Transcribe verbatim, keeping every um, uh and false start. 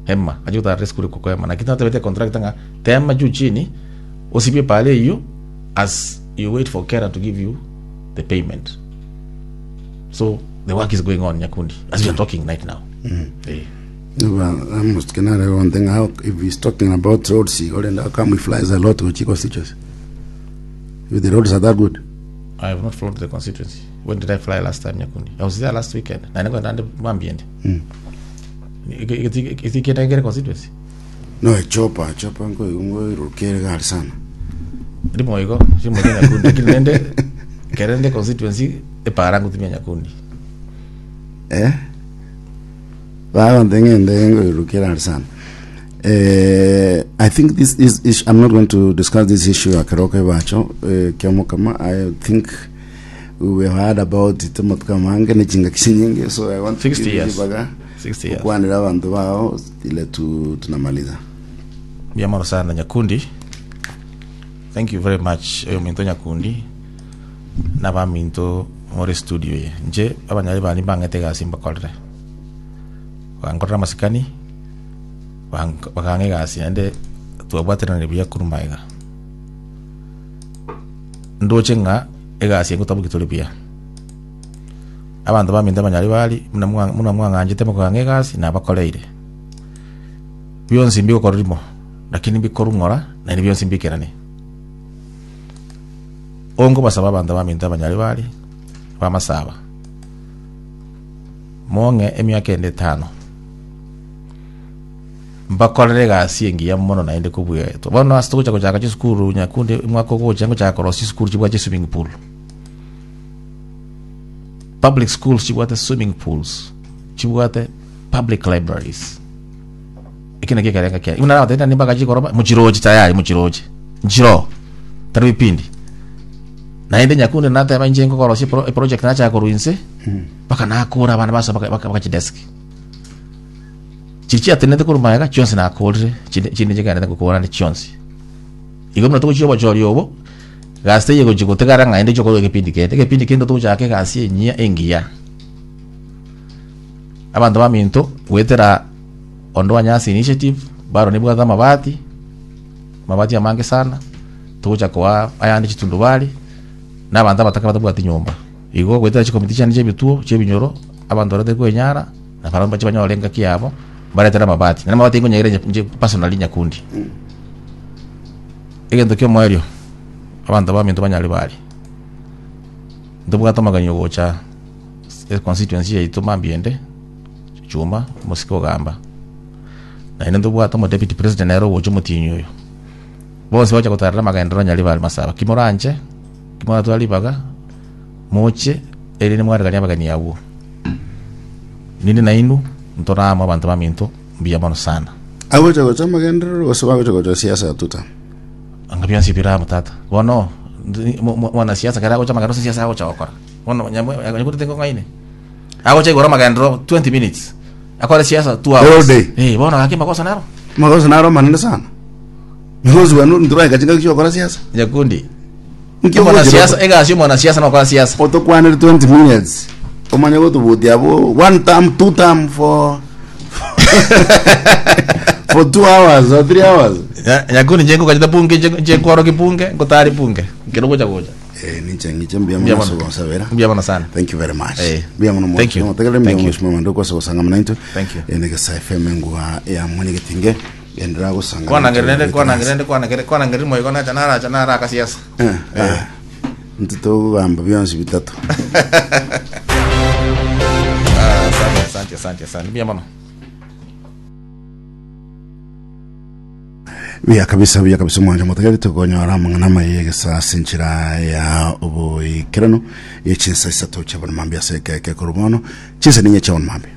hema ajuta rescue kwa hema na kitata bete contract nga tema juu chini usipie pale hiyo as you wait for carer to give you the payment. So the work is going on Nyakundi as we are talking right now. Mm. Hey. Well, I must can I one thing how if he's talking about roads, he and how come he flies a lot with Chico Stitches? If the roads are that good. I have not flown to the constituency. When did I fly last time Nyakundi? I was there last weekend. I never done the ambient. Mm. Is he getting a constituency? No, a chopper, a chopper go go carry Garsan. The more you go, she must Nyakundi. Kerende constituency e parangu tumia Nyakundi. Eh? Ba one thing and then go carry Garsan. Uh, I think this is, is I'm not going to discuss this issue akaroke bacho uh, kiamo kama I think we heard about it motkamanga ni chinga kishinyinge, so I want sixty years sixty years kwa ndio abantu bao ile tu tunamaliza biamaro sana Nyakundi. Thank you very much eyo minto Nyakundi na ba minto more studio ye nje abanyali bani bangetega simba kolre wangora masikani bakange gasi ande tuwabatira ne biya kurumaiga ndoche nga egasi ngutabu kitolipia abantu baminda banyali bali muna mwanganje temo kange gasi na bakoleire byonsi mbiko korimo lakini bikorungora na byonsi mbikerane ongo basaba abantu baminda banyali bali bamasaba monge emyaka ende tano mbakolere gasi engiya mono naende kubuya eto bano asito chako chaka chiskuru Nyakundi mwako ko chango chako rosi skuru chibwa che swimming pool. Public schools chibwa te swimming pools, chibwa te public libraries. Ikina kika renga kia una na tena nimba kaji koroba muchiroji tayari muchiroji njiro taripindi naende Nyakundi na ta manjengo ko rosi project na chako ruinse baka na akura bana basa baka baka chidesk chichi atenete kurumaga chonse na akolre chinde chigana nda kukora ni chonse igomna to chiyo bachori obo gaste yego chikotegara ngaende chokoro kepindi kete kepindi kendo to chake gasi enyia engia abantu baminto wetera ondo anyasi initiative baro nibwa za mabati mabati amange sana to chakwa ayandi chitundu bali na abantu bataka batabwa nyumba igo wetera chikomitisha nije bituo chebinyoro abantu rade kwenyara na faramba chibanyolenga kiabo baretera mabati na mabati ngo nyere nje personally Nyakundi mm. Egendo kyo moyo abantu baminto banyali bali ndubwa tomaganyo gocha constituency yetu mambiende chuma musiko gamba na ine ndubwa tomo deputy president ero wojo mutinyo yo bose bacha kotarra magandro nyali bali masaba kimoranje kimora twali baga moche eri ni mwari kanyaba kani yawo nini na inu ntorama abantu baminto biyamano sana awo chago chama gendero osaba chago cha siasa tuta angapia sipira mutata wono mwana siasa kara ko chama karo siasa ko chakora wono nyamwe nyakuti tengo ngaine awo chago rama gendero twenty minutes akora siasa two hours eh wono haki makosa naro makosa naro manene sana mhozi wanu ndura ikachinga kicho kora siasa Nyakundi mwana siasa ega sio mwana siasa na kora siasa oto kwanere twenty minutes omanya go tubuti abo one term two term for for two hours or three hours Nyakundi njengo kajita punge nje kwaro kipunge ngotari punge ngero goja goja eh ni chengi chembia mwana so sabera mbia bana sana. Thank you very much eh bia mwana thank you tegele mbia mwana ndoko so sanga mnaito thank you ene ga sa F M ngwa ya mwini getinge endra go sanga kwa nangerende kwa nangerende kwa nangerende kwa nangerende moyo kona chanara chanara kasiasa eh eh ntito gamba byansi bitatu ah asante asante asante bia mwana Bia kabisa bia kabisa mwanja mutagari tukonyora mangana mayege sa sinchira ya ubu ikirano yechinsa isato chabana mambia seke ke kurubono chinsa ninye chabana mambia